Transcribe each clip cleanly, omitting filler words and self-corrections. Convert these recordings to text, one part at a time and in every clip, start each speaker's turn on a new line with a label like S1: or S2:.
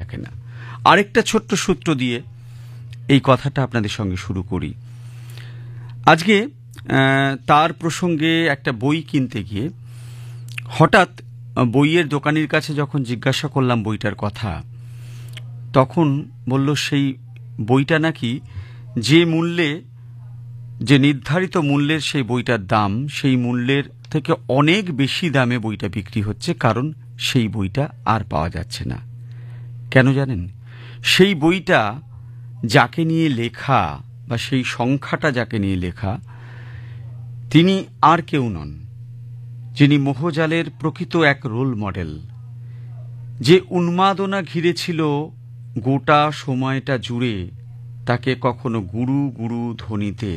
S1: থাকে না। আরেকটা ছোট্ট সূত্র দিয়ে এই কথাটা আপনাদের সঙ্গে শুরু করি। আজকে তার প্রসঙ্গে একটা বই কিনতে গিয়ে হঠাৎ বইয়ের দোকানির কাছে যখন জিজ্ঞাসা করলাম বইটার কথা, তখন বলল সেই বইটা নাকি যে মূল্যে, যে নির্ধারিত মূল্যের সেই বইটার দাম, সেই মূল্যের থেকে অনেক বেশি দামে বইটা বিক্রি হচ্ছে, কারণ সেই বইটা আর পাওয়া যাচ্ছে না। কেন জানেন? সেই বইটা যাকে নিয়ে লেখা, বা সেই সংখ্যাটা যাকে নিয়ে লেখা, তিনি আর কেউ নন, যিনি মোহজালের প্রকৃত এক রোল মডেল। যে উন্মাদনা ঘিরেছিল গোটা সময়টা জুড়ে তাকে কখনো গুরু গুরু ধ্বনিতে,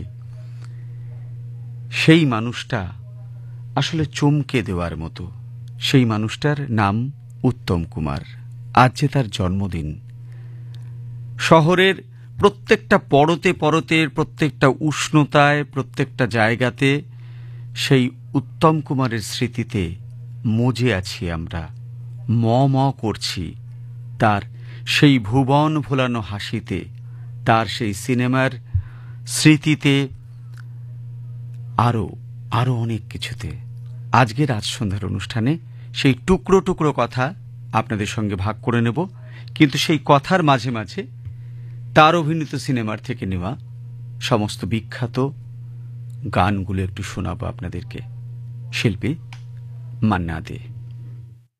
S1: সেই মানুষটা আসলে চমকে দেওয়ার মতো। সেই মানুষটার নাম উত্তম কুমার। আজ যে তার জন্মদিন। শহরের প্রত্যেকটা পরতে পরতে, প্রত্যেকটা উষ্ণতায়, প্রত্যেকটা জায়গাতে সেই উত্তম কুমারের স্মৃতিতে মজে আছি আমরা, ম করছি তার সেই ভুবন ভোলানো হাসিতে, তার সেই সিনেমার স্মৃতিতে, আরও আরও অনেক কিছুতে। আজকের রাত সন্ধ্যার অনুষ্ঠানে সেই টুকরো টুকরো কথা আপনাদের সঙ্গে ভাগ করে নেব, কিন্তু সেই কথার মাঝে মাঝে তার অভিনীত সিনেমার থেকে নেওয়া সমস্ত বিখ্যাত গানগুলো একটু শোনাবো আপনাদেরকে। শিল্পী মান্না দে।